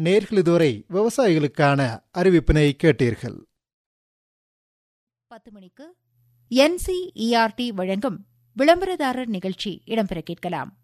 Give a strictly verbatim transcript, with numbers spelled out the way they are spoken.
நேர்கள் இதுவரை விவசாயிகளுக்கான அறிவிப்பினை கேட்டீர்கள். பத்து மணிக்கு என்சிஇஆர்டி வழங்கும் விளம்பரதாரர் நிகழ்ச்சி இடம்பெற கேட்கலாம்.